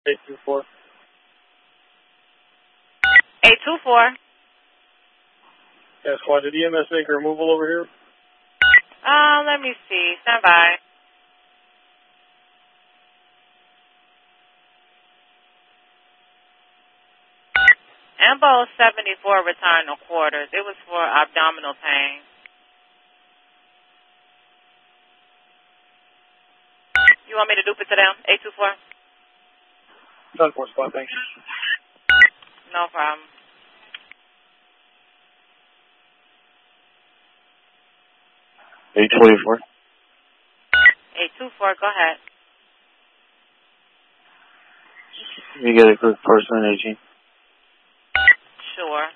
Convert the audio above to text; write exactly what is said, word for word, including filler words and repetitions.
eight two four. eight two four. Yeah, squad, did E M S make a removal over here? Um, let me see. Stand by. Ambo seventy-four returned to quarters. It was for abdominal pain. You want me to dupe it to them? eight two four? ten four squad, thanks. No problem. eight twenty-four. eight two four, go ahead. Let me get a quick person, eighteen. Sure.